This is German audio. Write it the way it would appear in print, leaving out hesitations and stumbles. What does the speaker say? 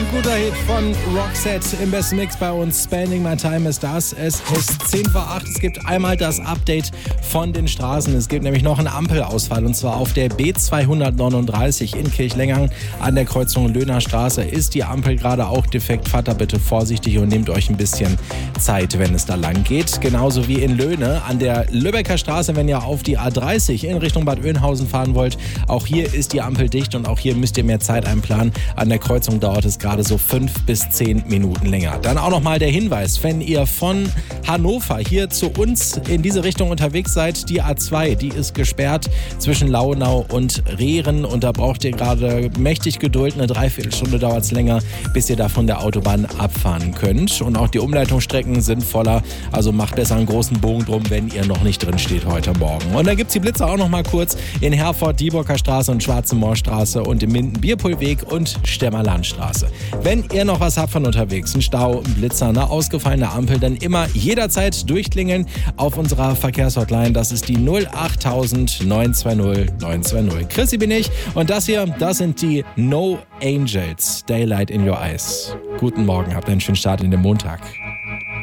Ein guter Hit von Roxette im besten Mix bei uns. Spending My Time ist das. Es ist 10 vor 8. Es gibt einmal das Update von den Straßen. Es gibt nämlich noch einen Ampelausfall und zwar auf der B239 in Kirchlengern an der Kreuzung Löhner Straße ist die Ampel gerade auch defekt. Fahrt da bitte vorsichtig und nehmt euch ein bisschen Zeit, wenn es da lang geht. Genauso wie in Löhne an der Lübecker Straße, wenn ihr auf die A30 in Richtung Bad Oeynhausen fahren wollt. Auch hier ist die Ampel dicht und auch hier müsst ihr mehr Zeit einplanen. An der Kreuzung dauert es gerade so 5 bis 10 Minuten länger. Dann auch nochmal der Hinweis, wenn ihr von Hannover hier zu uns in diese Richtung unterwegs seid, die A2, die ist gesperrt zwischen Launau und Rehren und da braucht ihr gerade mächtig Geduld. Eine Dreiviertelstunde dauert es länger, bis ihr da von der Autobahn abfahren könnt. Und auch die Umleitungsstrecken sind voller, also macht besser einen großen Bogen drum, wenn ihr noch nicht drin steht heute Morgen. Und dann gibt es die Blitzer auch nochmal kurz in Herford, Dieburger Straße und Schwarze Moorstraße und im Minden Bierpohlweg und Stemmerlandstraße. Wenn ihr noch was habt von unterwegs, ein Stau, ein Blitzer, eine ausgefallene Ampel, dann immer jederzeit durchklingeln auf unserer Verkehrshotline. Das ist die 08000 920 920. Chrissy bin ich und das hier, das sind die No Angels, Daylight in Your Eyes. Guten Morgen, habt einen schönen Start in den Montag.